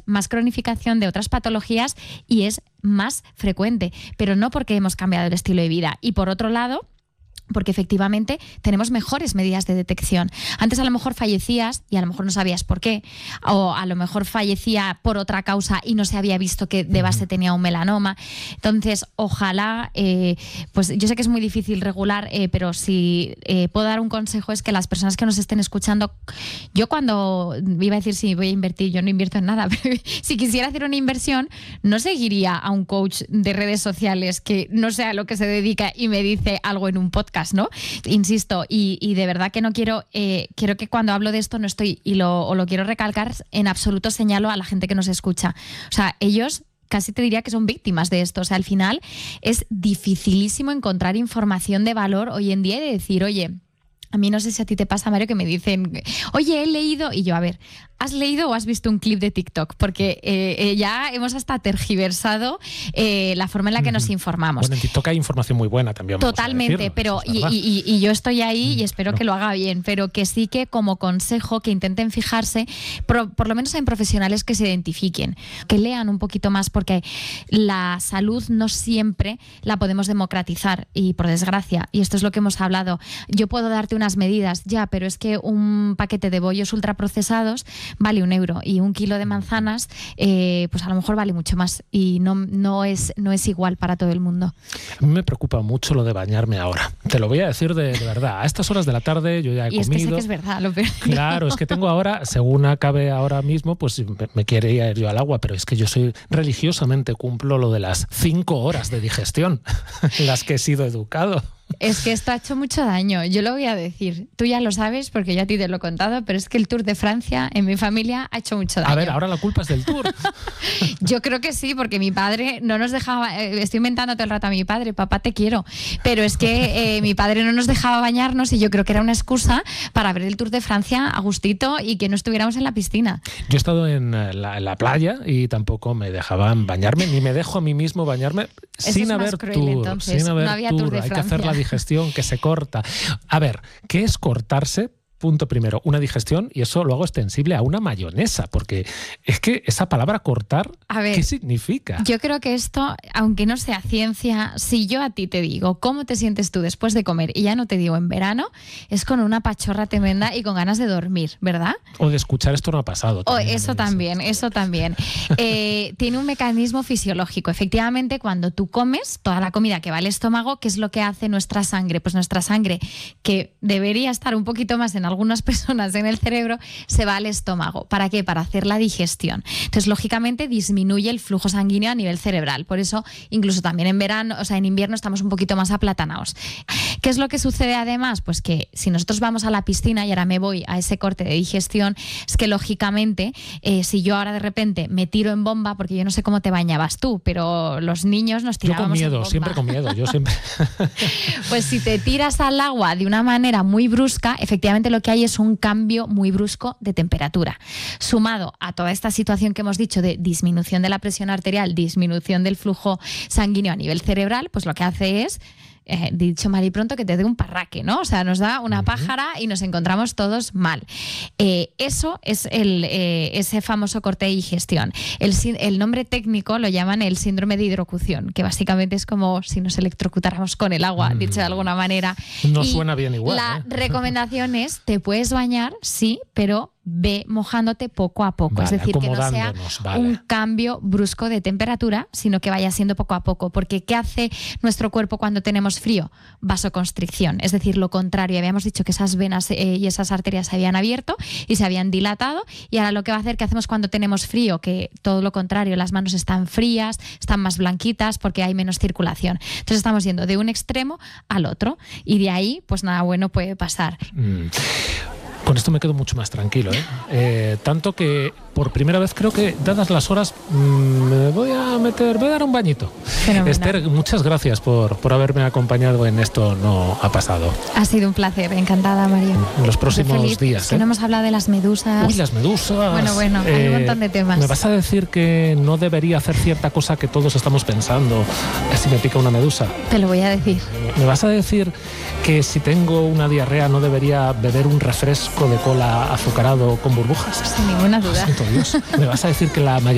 más cronificación de otras patologías y es más frecuente, pero no porque hemos cambiado el estilo de vida. Y por otro lado, porque efectivamente tenemos mejores medidas de detección. Antes a lo mejor fallecías y a lo mejor no sabías por qué, o a lo mejor fallecía por otra causa y no se había visto que de base tenía un melanoma. Entonces, ojalá, pues yo sé que es muy difícil regular, pero si puedo dar un consejo es que las personas que nos estén escuchando, yo cuando iba a decir si voy a invertir, yo no invierto en nada, pero si quisiera hacer una inversión, no seguiría a un coach de redes sociales que no sé a lo que se dedica y me dice algo en un podcast, ¿no? Insisto, y de verdad que no quiero que cuando hablo de esto no estoy, lo quiero recalcar, en absoluto señalo a la gente que nos escucha. O sea, ellos casi te diría que son víctimas de esto. O sea, al final es dificilísimo encontrar información de valor hoy en día y de decir, oye, a mí no sé si a ti te pasa, Mario, que me dicen, oye, he leído, y yo, a ver, ¿has leído o has visto un clip de TikTok? Porque ya hemos hasta tergiversado la forma en la que nos informamos. Bueno, en TikTok hay información muy buena también. Totalmente, pero y yo estoy ahí y espero que lo haga bien, pero que sí que como consejo que intenten fijarse, por lo menos en profesionales que se identifiquen, que lean un poquito más, porque la salud no siempre la podemos democratizar y por desgracia, y esto es lo que hemos hablado, yo puedo darte unas medidas, ya, pero es que un paquete de bollos ultraprocesados vale €1 y un kilo de manzanas pues a lo mejor vale mucho más y no es igual para todo el mundo. A mí me preocupa mucho lo de bañarme ahora. Te lo voy a decir de verdad. A estas horas de la tarde yo ya he comido. Y es que sé que es verdad, lo peor. Claro, es que tengo ahora, según acabe ahora mismo, pues me quiere ir yo al agua, pero es que yo soy religiosamente cumplo lo de las 5 horas de digestión en las que he sido educado. Es que esto ha hecho mucho daño, yo lo voy a decir. Tú ya lo sabes porque yo a ti te lo he contado, pero es que el Tour de Francia en mi familia ha hecho mucho daño. A ver, ahora la culpa es del Tour. Yo creo que sí, porque mi padre no nos dejaba, estoy inventando todo el rato a mi padre, papá te quiero, pero es que mi padre no nos dejaba bañarnos y yo creo que era una excusa para ver el Tour de Francia a gustito y que no estuviéramos en la piscina. Yo he estado en la playa y tampoco me dejaban bañarme, ni me dejo a mí mismo bañarme sin haber Tour. Entonces, sin haber no había Tour de Hay Francia. que hacer la digestión que se corta. A ver, ¿qué es cortarse? Punto primero, una digestión, y eso lo hago extensible a una mayonesa, porque es que esa palabra cortar, a ver, ¿qué significa? Yo creo que esto, aunque no sea ciencia, si yo a ti te digo cómo te sientes tú después de comer, y ya no te digo en verano, es con una pachorra tremenda y con ganas de dormir, ¿verdad? O de escuchar esto no ha pasado. También, eso también. Tiene un mecanismo fisiológico. Efectivamente, cuando tú comes, toda la comida que va al estómago, ¿qué es lo que hace nuestra sangre? Pues nuestra sangre, que debería estar un poquito más en algunas personas en el cerebro, se va al estómago. ¿Para qué? Para hacer la digestión. Entonces, lógicamente, disminuye el flujo sanguíneo a nivel cerebral. Por eso, incluso también en verano, o sea, en invierno estamos un poquito más aplatanados. ¿Qué es lo que sucede además? Pues que si nosotros vamos a la piscina, y ahora me voy a ese corte de digestión, es que lógicamente, si yo ahora de repente me tiro en bomba, porque yo no sé cómo te bañabas tú, pero los niños nos tirábamos en bomba. Siempre con miedo, yo siempre. Pues si te tiras al agua de una manera muy brusca, efectivamente lo que hay es un cambio muy brusco de temperatura. Sumado a toda esta situación que hemos dicho de disminución de la presión arterial, disminución del flujo sanguíneo a nivel cerebral, pues lo que hace es, dicho mal y pronto, que te dé un parraque, ¿no? O sea, nos da una pájara y nos encontramos todos mal. Eso es ese famoso corte de digestión. El nombre técnico lo llaman el síndrome de hidrocución, que básicamente es como si nos electrocutáramos con el agua, dicho de alguna manera. No suena bien igual. La recomendación es, te puedes bañar, sí, pero ve mojándote poco a poco. Vale, es decir, que no sea un cambio brusco de temperatura, sino que vaya siendo poco a poco. Porque ¿qué hace nuestro cuerpo cuando tenemos frío? Vasoconstricción. Es decir, lo contrario. Habíamos dicho que esas venas y esas arterias se habían abierto y se habían dilatado, y ahora lo que va a hacer, ¿qué hacemos cuando tenemos frío? Que todo lo contrario, las manos están frías, están más blanquitas porque hay menos circulación. Entonces estamos yendo de un extremo al otro, y de ahí pues nada bueno puede pasar. Con esto me quedo mucho más tranquilo, tanto que por primera vez creo que, dadas las horas, me voy a dar un bañito. Fenomenal. Esther, muchas gracias por haberme acompañado en Esto No Ha Pasado. Ha sido un placer, encantada, Mario. En los próximos días. Que no hemos hablado de las medusas. Uy, las medusas. Bueno, hay un montón de temas. ¿Me vas a decir que no debería hacer cierta cosa que todos estamos pensando si me pica una medusa? Te lo voy a decir. ¿Me vas a decir que si tengo una diarrea no debería beber un refresco de cola azucarado con burbujas? Sin ninguna duda. Santo Dios. ¿Me vas a decir que la mayoría